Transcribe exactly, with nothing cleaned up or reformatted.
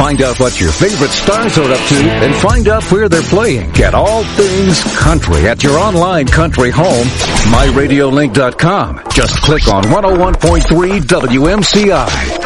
Find out what your favorite stars are up to and find out where they're playing. Get all things country at your online country home, my radio link dot com. Just click on one oh one point three W M C I.